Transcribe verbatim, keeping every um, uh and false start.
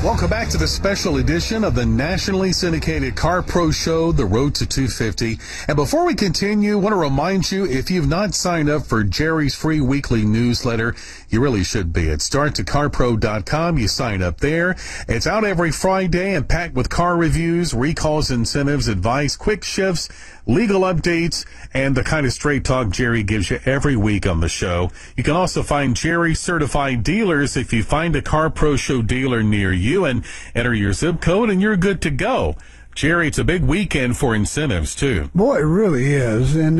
Welcome back to the special edition of the nationally syndicated Car Pro Show, The Road to two fifty. And before we continue, I want to remind you, if you've not signed up for Jerry's free weekly newsletter, you really should be. It's start to car pro dot com. You sign up there. It's out every Friday and packed with car reviews, recalls, incentives, advice, quick shifts, legal updates, and the kind of straight talk Jerry gives you every week on the show. You can also find Jerry certified dealers if you find a Car Pro Show dealer near you and enter your zip code and you're good to go. Jerry, it's a big weekend for incentives too. Boy, it really is. And